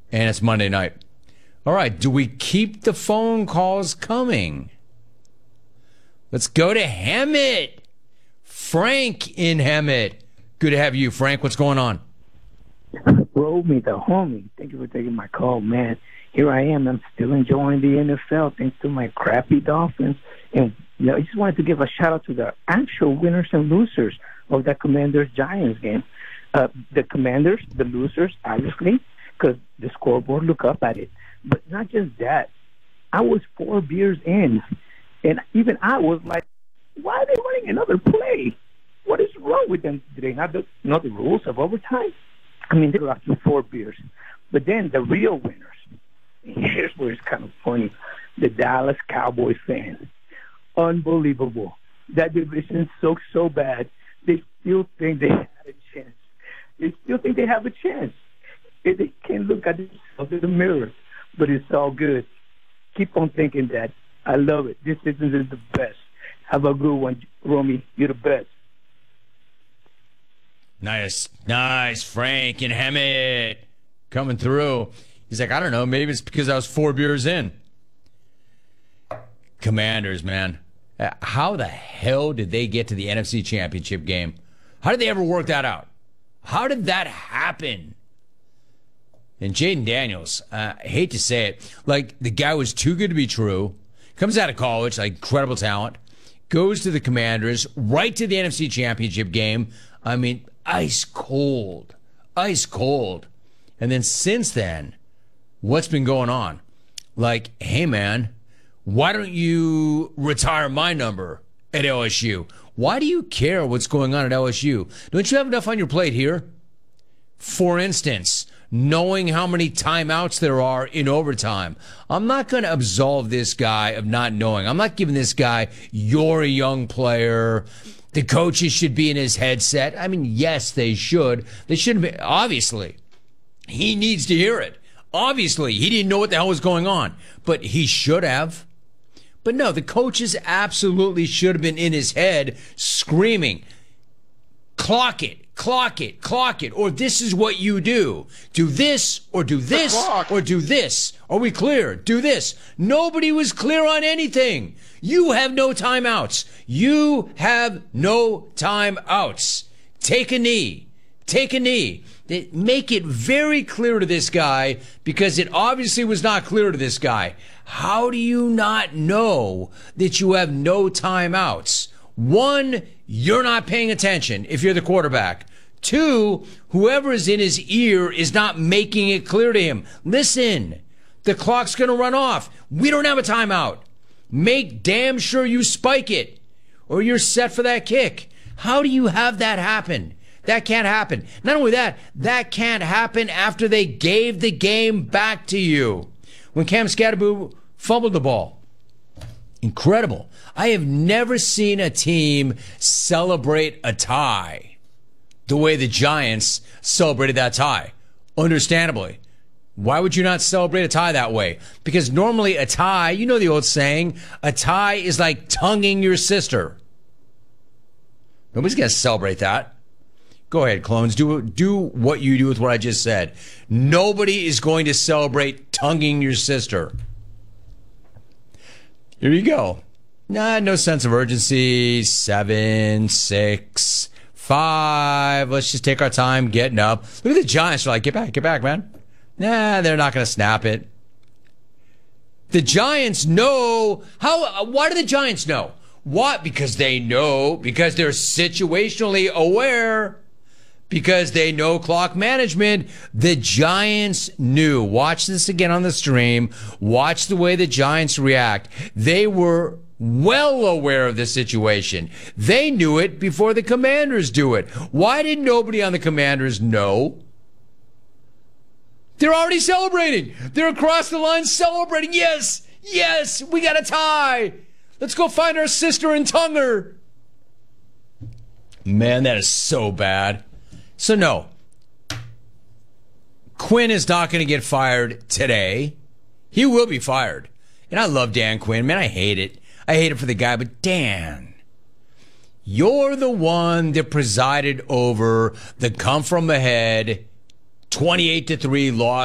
And it's Monday night. All right, do we keep the phone calls coming? Let's go to Hemet. Frank in Hemet. Good to have you, Frank. What's going on? Romy, the homie. Thank you for taking my call, man. Here I am. I'm still enjoying the NFL thanks to my crappy Dolphins. And I just wanted to give a shout out to the actual winners and losers of that Commanders-Giants game. The Commanders, the losers, obviously, because the scoreboard, look up at it. But not just that. I was 4 beers in, and even I was like, why are they running another play? What is wrong with them? Do they not know the rules of overtime? I mean, they were up to 4 beers. But then the real winners, here's where it's kind of funny, the Dallas Cowboys fans. Unbelievable. That division sucks so bad, they still think they had a chance. They still think they have a chance. They can't look at themselves in the mirror, but it's all good. Keep on thinking that. I love it. This season is the best. Have a good one, Romy. You're the best. Nice, Frank in Hemet coming through. He's like, I don't know, maybe it's because I was 4 beers in. Commanders, man. How the hell did they get to the NFC Championship game? How did they ever work that out? How did that happen? And Jaden Daniels, I hate to say it, like the guy was too good to be true. Comes out of college, like incredible talent. Goes to the Commanders, right to the NFC Championship game. I mean, ice cold. And then since then, what's been going on? Like, hey, man, why don't you retire my number at LSU? Why do you care what's going on at LSU? Don't you have enough on your plate here? For instance, knowing how many timeouts there are in overtime. I'm not going to absolve this guy of not knowing. I'm not giving this guy, you're a young player. The coaches should be in his headset. I mean, yes, they should. They shouldn't be. Obviously, he needs to hear it. Obviously, he didn't know what the hell was going on, but he should have. But no, the coaches absolutely should have been in his head screaming, clock it, or this is what you do. Do this, or do this, or do this. Are we clear? Do this. Nobody was clear on anything. You have no timeouts. Take a knee. Make it very clear to this guy, because it obviously was not clear to this guy. How do you not know that you have no timeouts? 1, you're not paying attention if you're the quarterback. 2, whoever is in his ear is not making it clear to him. Listen, the clock's going to run off. We don't have a timeout. Make damn sure you spike it, or you're set for that kick. How do you have that happen? That can't happen. Not only that, that can't happen after they gave the game back to you. When Cam Scatterboo fumbled the ball. Incredible. I have never seen a team celebrate a tie the way the Giants celebrated that tie. Understandably. Why would you not celebrate a tie that way? Because normally a tie, you know the old saying, a tie is like tonguing your sister. Nobody's going to celebrate that. Go ahead, clones. Do what you do with what I just said. Nobody is going to celebrate tonguing your sister. Here you go. No sense of urgency. 7, 6, 5. Let's just take our time getting up. Look at the Giants. They're like, get back, man. Nah, they're not going to snap it. The Giants know. Why do the Giants know? What? Because they know. Because they're situationally aware. Because they know clock management. The Giants knew. Watch this again on the stream. Watch the way the Giants react. They were well aware of the situation. They knew it before the Commanders do it. Why did nobody on the Commanders know? They're already celebrating. They're across the line celebrating. Yes, we got a tie. Let's go find our sister and tongue her. Man, that is so bad. So no, Quinn is not going to get fired today. He will be fired. And I love Dan Quinn. Man, I hate it. I hate it for the guy. But Dan, you're the one that presided over the come from ahead 28-3 loss